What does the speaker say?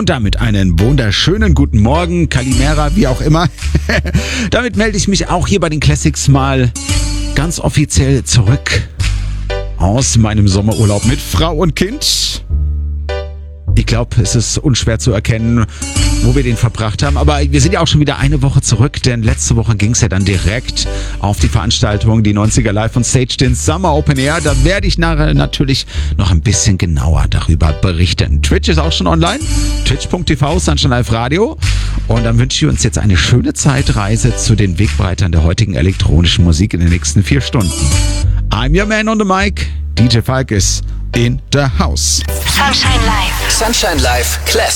Und damit einen wunderschönen guten Morgen, Kalimera, wie auch immer. Damit melde ich mich auch hier bei den Classics mal ganz offiziell zurück aus meinem Sommerurlaub mit Frau und Kind. Ich glaube, es ist unschwer zu erkennen, wo wir den verbracht haben. Aber wir sind ja auch schon wieder eine Woche zurück, denn letzte Woche ging es ja dann direkt auf die Veranstaltung, die 90er Live on Stage, den Summer Open Air. Da werde ich nachher natürlich noch ein bisschen genauer darüber berichten. Twitch ist auch schon online, twitch.tv, Sunshine Live Radio. Und dann wünsche ich uns jetzt eine schöne Zeitreise zu den Wegbreitern der heutigen elektronischen Musik in den nächsten 4 Stunden. I'm your man on the mic, DJ Falk ist in the house. Sunshine Live. Sunshine Live Classic.